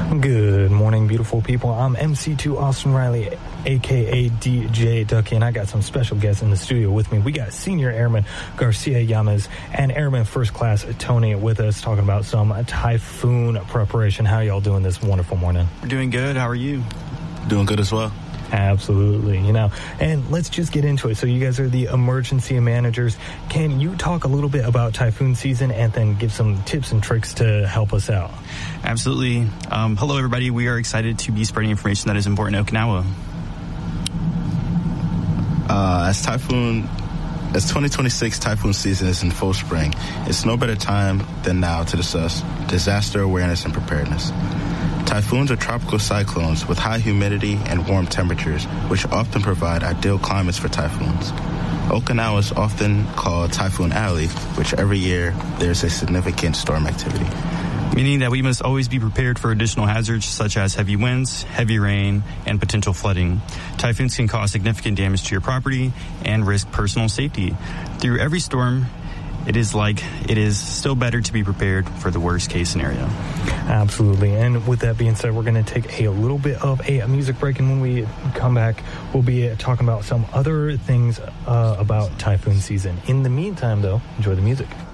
Good morning, beautiful people. I'm MC2 Austin Riley, a.k.a. DJ Ducky, and I got some special guests in the studio with me. We got Senior Airman Garcia Yamas and Airman First Class Tony with us talking about some typhoon preparation. How y'all doing this wonderful morning? We're doing good. How are you? Doing good as well. Absolutely, and let's just get into it. So you guys are the emergency managers. Can you talk a little bit about typhoon season and then give some tips and tricks to help us out? Absolutely. Hello, everybody. We are excited to be spreading information that is important to Okinawa. As 2026 typhoon season is in full spring, it's no better time than now to discuss disaster awareness and preparedness. Typhoons are tropical cyclones with high humidity and warm temperatures, which often provide ideal climates for typhoons. Okinawa is often called Typhoon Alley, which every year there's a significant storm activity. Meaning that we must always be prepared for additional hazards such as heavy winds, heavy rain, and potential flooding. Typhoons can cause significant damage to your property and risk personal safety. Through every storm, it is still better to be prepared for the worst case scenario. Absolutely. And with that being said, we're going to take a little bit of a music break, and when we come back, we'll be talking about some other things about typhoon season. In the meantime, though, enjoy the music.